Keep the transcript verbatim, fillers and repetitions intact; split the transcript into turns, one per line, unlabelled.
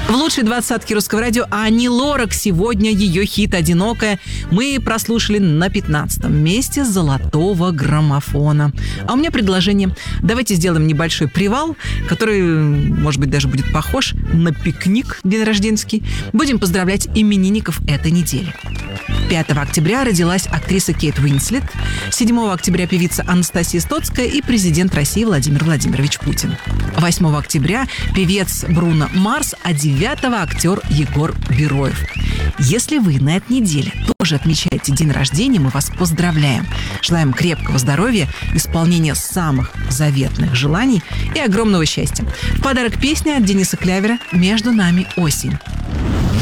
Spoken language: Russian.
В лучшей двадцатке русского радио Ани Лорак. Сегодня ее хит «Одинокая» мы прослушали на пятнадцатом месте золотого граммофона. А у меня предложение. Давайте сделаем небольшой привал, который, может быть, даже будет похож на пикник день рожденский. Будем поздравлять именинников этой недели. пятого октября родилась актриса Кейт Уинслет, седьмого октября певица Анастасия Стоцкая и президент России Владимир Владимирович Путин. восьмого октября певец Бруно Марс, а девятого актер Егор Бероев. Если вы на этой неделе тоже отмечаете день рождения, мы вас поздравляем. Желаем крепкого здоровья, исполнения самых заветных желаний и огромного счастья. В подарок песня от Дениса Клявера «Между нами осень».